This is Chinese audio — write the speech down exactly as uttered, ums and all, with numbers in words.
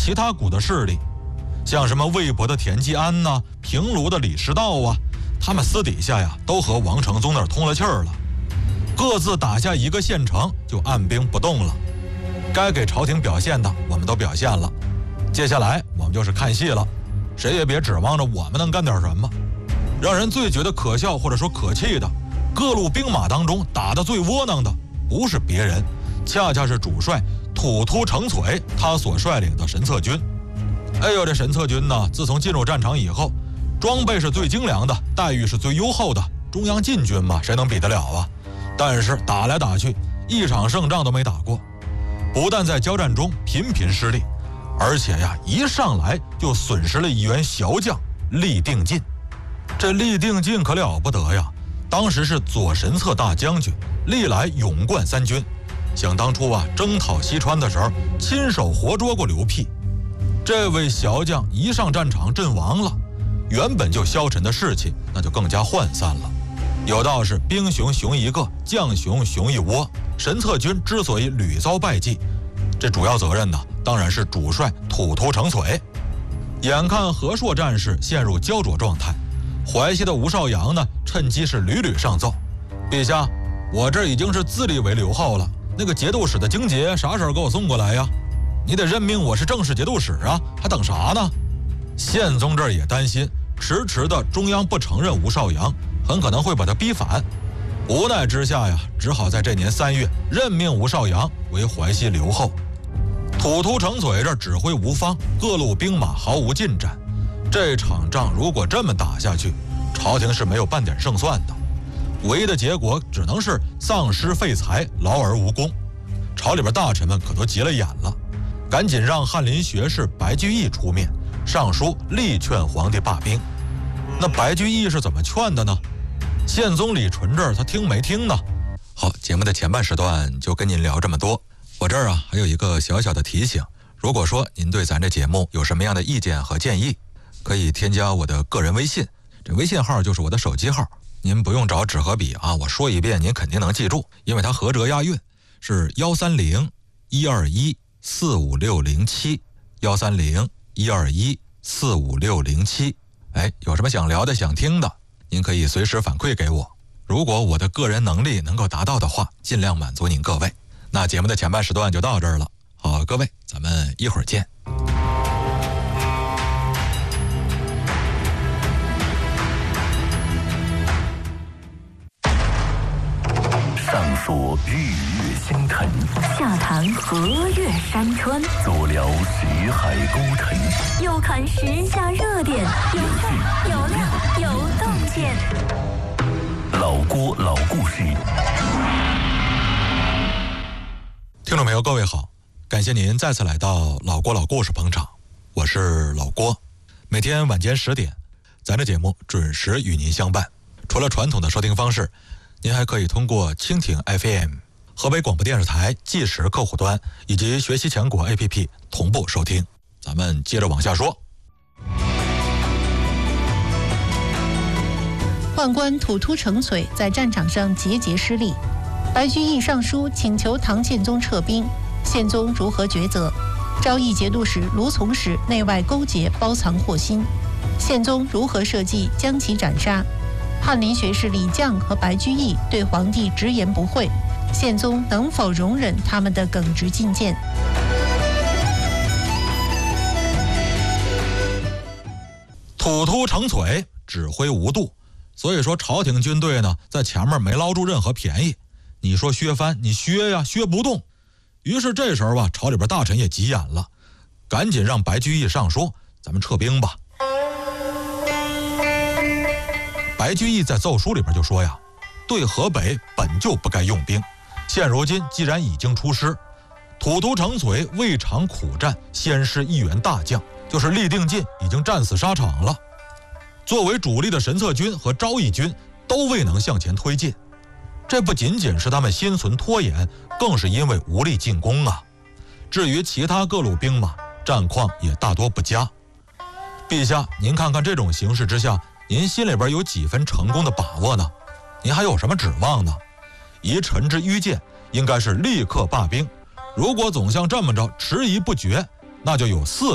其他股的势力，像什么魏博的田季安呐、啊、平卢的李师道啊，他们私底下呀都和王承宗那儿通了气儿了，各自打下一个县城就按兵不动了。该给朝廷表现的我们都表现了，接下来我们就是看戏了，谁也别指望着我们能干点什么。让人最觉得可笑或者说可气的，各路兵马当中打得最窝囊的不是别人，恰恰是主帅吐突成璀他所率领的神策军。哎呦，这神策军呢，自从进入战场以后，装备是最精良的，待遇是最优厚的，中央禁军嘛，谁能比得了啊？但是打来打去，一场胜仗都没打过，不但在交战中频频失利，而且呀，一上来就损失了一员骁将厉定进。这厉定进可了不得呀，当时是左神策大将军，历来勇冠三军。想当初啊，征讨西川的时候，亲手活捉过刘辟。这位骁将一上战场阵亡了，原本就消沉的士气那就更加涣散了。有道是兵熊熊一个，将熊熊一窝。神策军之所以屡遭败绩，这主要责任呢，当然是主帅吐突成璀。眼看和硕战事陷入焦灼状态，淮西的吴少阳呢，趁机是屡屡上奏：陛下，我这已经是自立为留后了，那个节度使的荆节啥时候给我送过来呀？你得任命我是正式节度使啊，还等啥呢？宪宗这儿也担心，迟迟的中央不承认吴少阳，很可能会把他逼反。无奈之下呀，只好在这年三月任命吴少阳为淮西留后。吐突成璀这指挥无方，各路兵马毫无进展。这场仗如果这么打下去，朝廷是没有半点胜算的，唯一的结果只能是丧失废材，劳而无功。朝里边大臣们可都急了眼了，赶紧让翰林学士白居易出面上书力劝皇帝罢兵。那白居易是怎么劝的呢？宪宗李纯这儿他听没听呢？好，节目的前半时段就跟您聊这么多。我这儿啊还有一个小小的提醒，如果说您对咱这节目有什么样的意见和建议，可以添加我的个人微信，这微信号就是我的手机号，您不用找纸和笔啊，我说一遍您肯定能记住，因为它合辙押韵，是幺三零一二一四五六零七，幺三零一二一四五六零七。哎，有什么想聊的想听的，您可以随时反馈给我，如果我的个人能力能够达到的话，尽量满足您各位。那节目的前半时段就到这儿了，好，各位，咱们一会儿见。 上说日月星辰， 下谈河岳山川， 左聊识海沟沉， 右看时下热点，有趣有料有洞见。 老郭老故事。 听众朋友各位好，感谢您再次来到老郭老故事捧场，我是老郭。每天晚间十点，咱这节目准时与您相伴。除了传统的收听方式，您还可以通过蜻蜓 F M、 河北广播电视台计时客户端以及学习强国 A P P 同步收听。咱们接着往下说。 宦官吐突成璀在战场上节节失利，白居易上书请求唐宪宗撤兵，宪宗如何抉择？昭义节度使卢从实内外勾结，包藏祸心，宪宗如何设计将其斩杀？翰林学士李绛和白居易对皇帝直言不讳，宪宗能否容忍他们的耿直进谏？ 吐突成璀，指挥无度，所以说朝廷军队呢，在前面没捞住任何便宜。你说削藩，你削呀，削不动。于是这时候吧，朝里边大臣也急眼了，赶紧让白居易上书，咱们撤兵吧。白居易在奏书里边就说呀，对河北本就不该用兵，现如今既然已经出师，吐突成璀未尝苦战，先失一员大将，就是厉定进已经战死沙场了。作为主力的神策军和昭义军都未能向前推进，这不仅仅是他们心存拖延，更是因为无力进攻啊。至于其他各路兵马，战况也大多不佳。陛下，您看看这种形势之下，您心里边有几分成功的把握呢？您还有什么指望呢？宜臣之愚见，应该是立刻罢兵。如果总像这么着迟疑不决，那就有四